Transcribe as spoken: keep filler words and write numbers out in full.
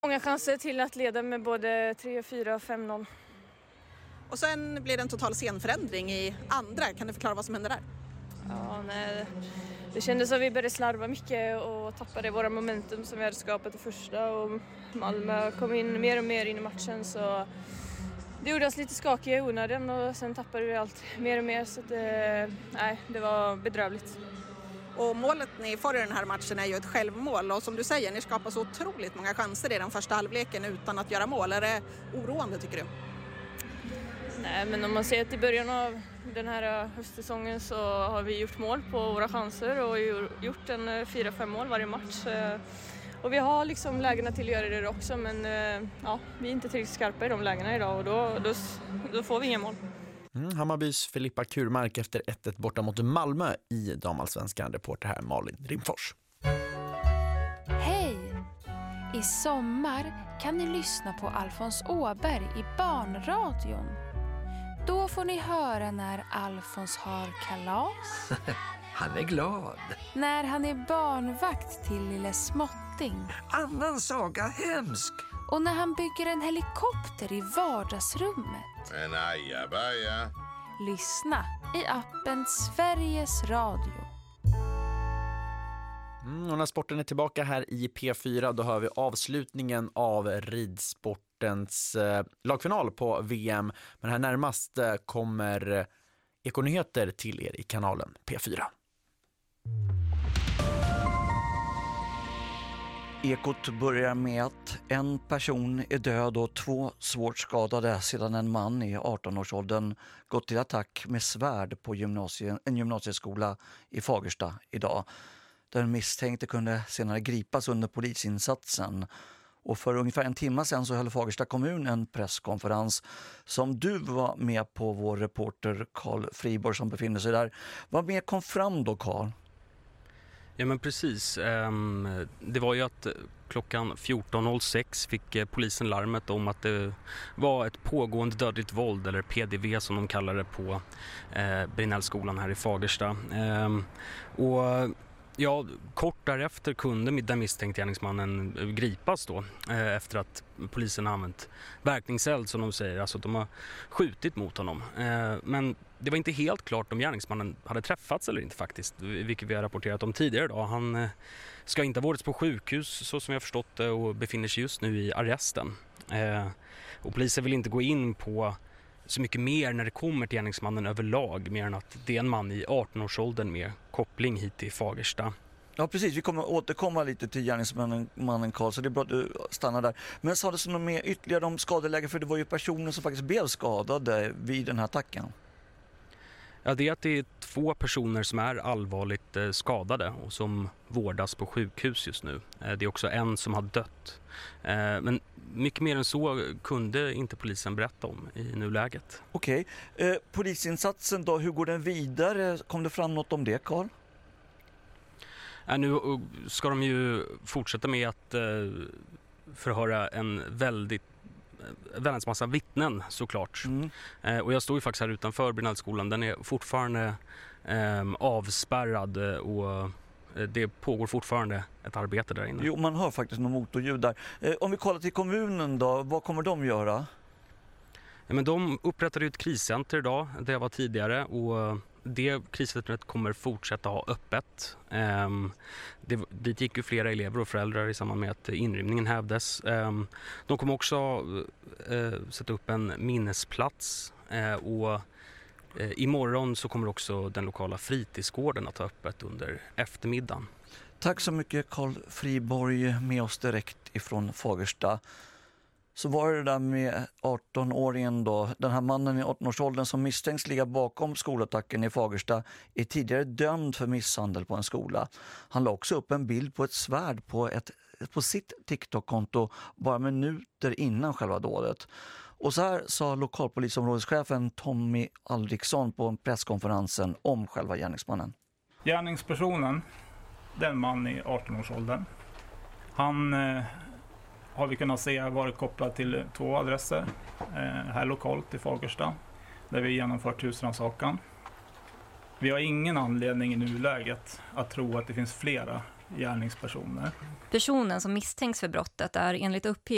många chanser till att leda med både tre fyra och fem noll. Och sen blir det en total scenförändring i andra. Kan du förklara vad som hände där? Ja, nej. Det kändes som att vi började slarva mycket och tappade våra momentum som vi hade skapat i första. Och Malmö kom in mer och mer in i matchen, så det gjorde oss lite skakiga i onödan och sen tappade vi allt mer och mer. Så att det, nej, det var bedrövligt. Och målet ni får i den här matchen är ju ett självmål. Och som du säger, ni skapar så otroligt många chanser i den första halvleken utan att göra mål. Är det oroande, tycker du? Nej, men om man ser att i början av den här höstsäsongen så har vi gjort mål på våra chanser och gjort en fyra fem mål varje match. Och vi har liksom lägena till att göra det också, men ja, vi är inte tillräckligt skarpa i de lägena idag och då, då, då får vi inga mål. Mm, Hammarbys Filippa Kurmark efter ett ett borta mot Malmö i damallsvenskan. Reporter här Malin Rimfors. Hej! I sommar kan ni lyssna på Alfons Åberg i barnradion. Då får ni höra när Alfons har kalas. Han är glad. När han är barnvakt till lille Småtting. Annan saga hemsk. Och när han bygger en helikopter i vardagsrummet. En ajabaja. Lyssna i appen Sveriges Radio. Mm, och när sporten är tillbaka här i P fyra, då hör vi avslutningen av ridsportens eh, lagfinal på V M. Men här närmast eh, kommer eh, Ekonyheter till er i kanalen P fyra. Ekot börjar med att en person är död och två svårt skadade sedan en man i arton-årsåldern gått till attack med svärd på gymnasie, en gymnasieskola i Fagersta idag. Den misstänkte kunde senare gripas under polisinsatsen. Och för ungefär en timme sedan så höll Fagersta kommun en presskonferens som du var med på, vår reporter Carl Friborg som befinner sig där. Vad mer kom fram då, Carl? Ja, men precis. Det var ju att klockan fjorton noll sex fick polisen larmet om att det var ett pågående dödligt våld, eller P D V som de kallar det, på Brinnellskolan här i Fagersta. Och ja, kort därefter kunde den misstänkte gärningsmannen gripas då, eh, efter att polisen har använt verkningseld, som de säger. Alltså de har skjutit mot honom. Eh, men det var inte helt klart om gärningsmannen hade träffats eller inte faktiskt, vilket vi har rapporterat om tidigare då. Han eh, ska inte ha vårdats på sjukhus så som jag förstått det och befinner sig just nu i arresten. Eh, och polisen vill inte gå in på så mycket mer när det kommer till gärningsmannen överlag, mer än att det är en man i arton-årsåldern med koppling hit till Fagersta. Ja, precis. Vi kommer återkomma lite till gärningsmannen mannen Carl, så det är bra att du stannar där. Men sa du så något mer ytterligare om skadeläge, för det var ju personer som faktiskt blev skadade vid den här attacken. Ja, det är att det är två personer som är allvarligt eh, skadade och som vårdas på sjukhus just nu. Eh, det är också en som har dött. Eh, men mycket mer än så kunde inte polisen berätta om i nuläget. Okej. Eh, polisinsatsen då, hur går den vidare? Kom det fram något om det, Carl? Ja, nu ska de ju fortsätta med att eh, förhöra en väldigt väldigt massa vittnen såklart. Mm. Eh, och jag står ju faktiskt här utanför Brinnellskolan. Den är fortfarande eh, avspärrad och eh, det pågår fortfarande ett arbete där inne. Jo, man hör faktiskt någon motorljud där. Eh, om vi kollar till kommunen då, vad kommer de göra? Ja, men de upprättade ett kriscenter idag, det var tidigare, och det kriscentret kommer fortsätta ha öppet. Um, det, dit gick ju flera elever och föräldrar i samband med att inrymningen hävdes. Um, de kommer också uh, sätta upp en minnesplats uh, och uh, imorgon så kommer också den lokala fritidsgården att ha öppet under eftermiddagen. Tack så mycket Carl Friborg, med oss direkt ifrån Fagersta. Så var det där med arton-åringen då. Den här mannen i arton-årsåldern som misstänks ligga bakom skolattacken i Fagersta är tidigare dömd för misshandel på en skola. Han la också upp en bild på ett svärd på, ett, på sitt TikTok-konto bara minuter innan själva dådet. Och så här sa lokalpolisområdeschefen Tommy Alriksson på presskonferensen om själva gärningsmannen. Gärningspersonen, den man i arton-årsåldern. Han... Eh... har vi kunnat se varit kopplad till två adresser eh, här lokalt i Fagersta där vi genomfört husrannsakan. Vi har ingen anledning i nuläget att tro att det finns flera gärningspersoner. Personen som misstänks för brottet är enligt uppgift